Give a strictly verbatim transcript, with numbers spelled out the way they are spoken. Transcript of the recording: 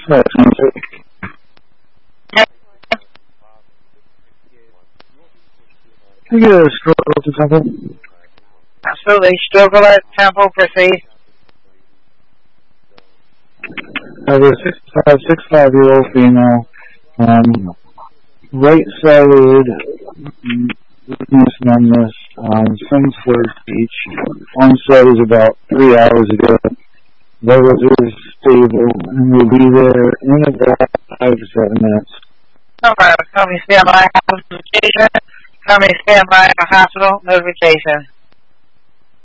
Yes, can you get a stroke to something? Absolutely. Struggle Temple, proceed. I have a six five six five year old female. Um, right side weakness, numbness, um, some sort of speech. Onset is about three hours ago. Vitals is stable, and we'll be there in about five to seven minutes. Alright, come me stand by hospital notification. Come me stand by hospital notification.